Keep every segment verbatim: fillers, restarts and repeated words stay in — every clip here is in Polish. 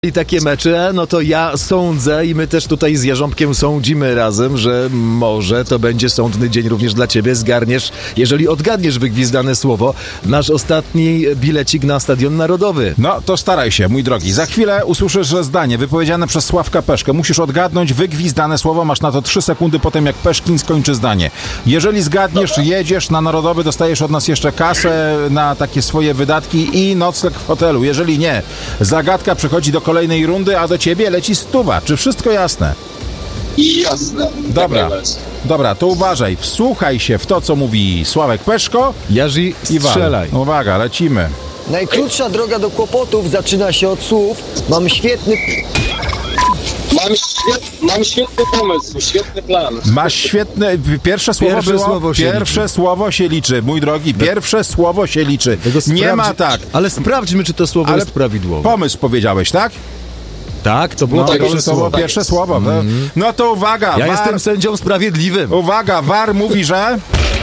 I takie mecze, no to ja sądzę i my też tutaj z Jarząbkiem sądzimy razem, że może to będzie sądny dzień również dla ciebie. Zgarniesz, jeżeli odgadniesz wygwizdane słowo, nasz ostatni bilecik na Stadion Narodowy. No to staraj się, mój drogi. Za chwilę usłyszysz, że zdanie wypowiedziane przez Sławka Peszkę. Musisz odgadnąć wygwizdane słowo, masz na to trzy sekundy po tym, jak Peszkin skończy zdanie. Jeżeli zgadniesz, jedziesz na Narodowy, dostajesz od nas jeszcze kasę na takie swoje wydatki i nocleg w hotelu. Jeżeli nie, zagadka przechodzi do kolejnej rundy, a do ciebie leci stuwa. Czy wszystko jasne? Jasne. Dobra, dobra, to uważaj. Wsłuchaj się w to, co mówi Sławek Peszko. Jarzy, strzelaj. Uwaga, lecimy. Najkrótsza droga do kłopotów zaczyna się od słów mam świetny... Mam, świet, mam świetny pomysł, świetny plan. Masz świetne... Pierwsze słowo Pierwsze było... słowo się Pierwsze liczy. słowo się liczy, mój drogi. Pierwsze słowo się liczy. Nie ma tak. Ale sprawdźmy, czy to słowo Ale jest prawidłowe. Pomysł powiedziałeś, tak? Tak, to było No, tak, pierwsze pierwsze słowo, słowo. pierwsze słowo. No, no to uwaga. Ja war, jestem sędzią sprawiedliwym. Uwaga, war mówi, że...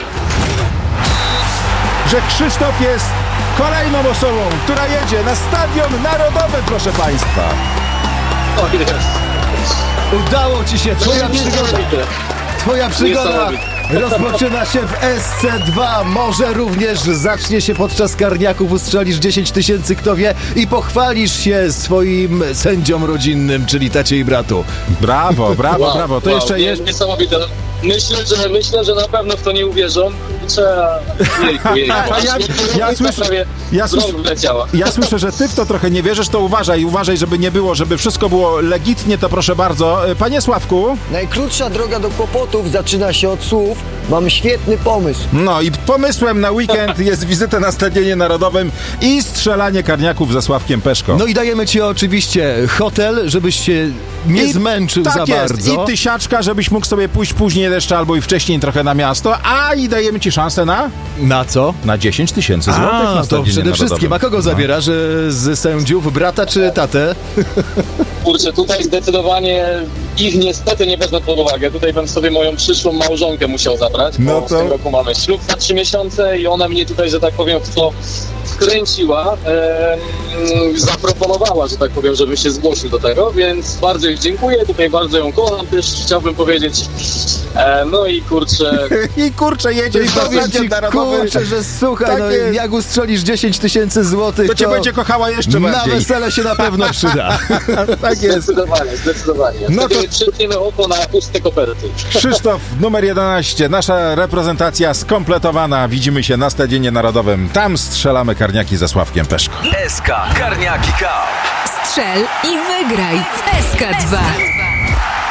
że Krzysztof jest kolejną osobą, która jedzie na Stadion Narodowy, proszę państwa. O, jest. Udało ci się, twoja przygoda. Niesamowite. Twoja przygoda Niesamowite. rozpoczyna się w S C dwa. Może również zacznie się podczas karniaków. Ustrzelisz dziesięć tysięcy, kto wie, i pochwalisz się swoim sędziom rodzinnym, czyli tacie i bratu. Brawo, brawo, Wow, brawo. To wow, jeszcze nie, jest... Niesamowite. Myślę, że myślę, że na pewno w to nie uwierzą. Trzeba... Jejku, jejku. A ja- ja słyszę- prawie ja z rąk słyszę- wleciała. Ja słyszę, że ty w to trochę nie wierzysz, to uważaj, uważaj, żeby nie było, żeby wszystko było legitnie, to proszę bardzo. Panie Sławku, Najkrótsza droga do kłopotów zaczyna się od słów mam świetny pomysł. no i pomysłem na weekend jest wizyta na Stadionie Narodowym i strzelanie karniaków ze Sławkiem Peszką. No i dajemy ci oczywiście hotel, żebyś się nie I zmęczył tak za jest. bardzo. I tysiaczka, żebyś mógł sobie pójść później jeszcze albo i wcześniej trochę na miasto, a i dajemy ci szansę na, Na co? na dziesięć tysięcy złotych A, na to Stadionie przede Narodowym. wszystkim. A kogo zabierasz? Że z sędziów? Brata czy tatę? Kurczę, tutaj zdecydowanie ich niestety nie wezmę pod uwagę. Tutaj bym sobie moją przyszłą małżonkę musiał zabrać, bo No w to- tym roku mamy ślub za trzy miesiące i ona mnie tutaj, że tak powiem, w to wkręciła, em, zaproponowała, że tak powiem, żebym się zgłosił do tego, więc bardzo jej dziękuję, tutaj bardzo ją kocham, też chciałbym powiedzieć. E, no i kurczę, I kurczę, I jedziesz na powiem Stadion ci, Narodowy. kurczę, że słuchaj, Tak no jest. jak ustrzelisz dziesięć tysięcy złotych, To cię będzie kochała jeszcze na bardziej. wesele się na pewno przyda. Tak jest. zdecydowanie, zdecydowanie. No Wtedy to- przytniemy oko na puste koperty. Krzysztof, numer jedenaście. Nasza reprezentacja skompletowana. Widzimy się na Stadionie Narodowym. Tam strzelamy karniaki ze Sławkiem Peszką. S K Karniaki Cup. Strzel i wygraj w S K dwa.